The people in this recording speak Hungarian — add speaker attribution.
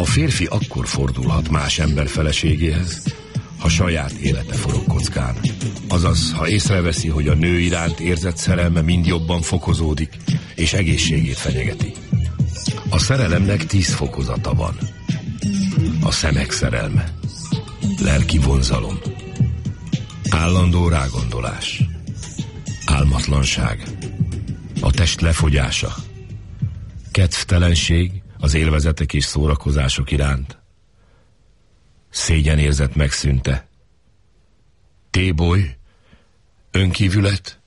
Speaker 1: A férfi akkor fordulhat más ember feleségéhez, ha saját élete forog kockán. Azaz, ha észreveszi, hogy a nő iránt érzett szerelme mind jobban fokozódik, és egészségét fenyegeti. A szerelemnek 10 fokozata van. A szemek szerelme, lelki vonzalom, állandó rágondolás, álmatlanság, a test lefogyása, kedvtelenség az élvezetek és szórakozások iránt, szégyenérzet megszűnte, téboly, önkívület,